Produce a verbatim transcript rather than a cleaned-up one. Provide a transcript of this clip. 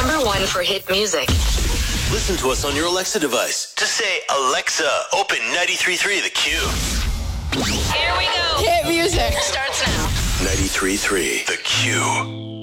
Number one for hit music. Listen to us on your Alexa device. Just say, Alexa, open ninety-three point three The Q. Here we go. Hit music. Starts now. ninety-three point three The Q.